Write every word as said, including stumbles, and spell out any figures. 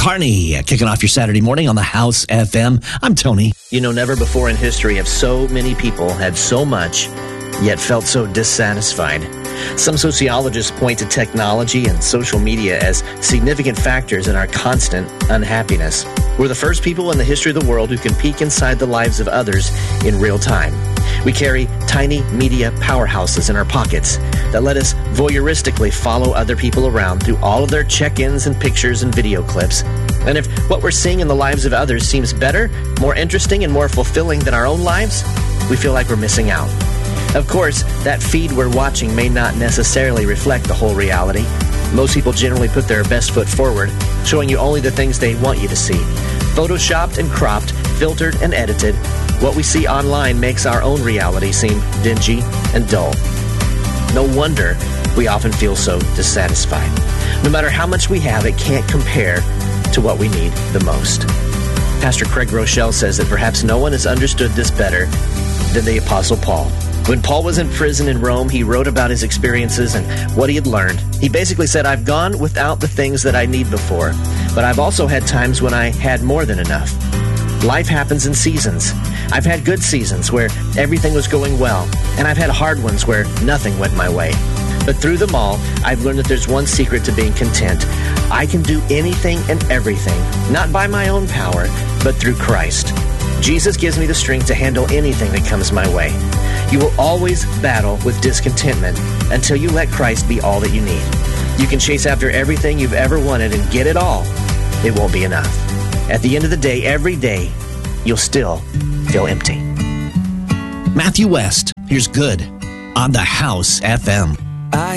Carney, kicking off your Saturday morning on the House F M. I'm Tony. You know, never before in history have so many people had so much, yet felt so dissatisfied. Some sociologists point to technology and social media as significant factors in our constant unhappiness. We're the first people in the history of the world who can peek inside the lives of others in real time. We carry tiny media powerhouses in our pockets that let us voyeuristically follow other people around through all of their check-ins and pictures and video clips. And if what we're seeing in the lives of others seems better, more interesting, and more fulfilling than our own lives, we feel like we're missing out. Of course, that feed we're watching may not necessarily reflect the whole reality. Most people generally put their best foot forward, showing you only the things they want you to see. Photoshopped and cropped, filtered and edited, what we see online makes our own reality seem dingy and dull. No wonder we often feel so dissatisfied. No matter how much we have, it can't compare to what we need the most. Pastor Craig Rochelle says that perhaps no one has understood this better than the Apostle Paul. When Paul was in prison in Rome, he wrote about his experiences and what he had learned. He basically said, I've gone without the things that I need before, but I've also had times when I had more than enough. Life happens in seasons. I've had good seasons where everything was going well, and I've had hard ones where nothing went my way. But through them all, I've learned that there's one secret to being content. I can do anything and everything, not by my own power, but through Christ. Jesus gives me the strength to handle anything that comes my way. You will always battle with discontentment until you let Christ be all that you need. You can chase after everything you've ever wanted and get it all. It won't be enough. At the end of the day, every day, you'll still feel empty. Matthew West, here's Good on the House F M.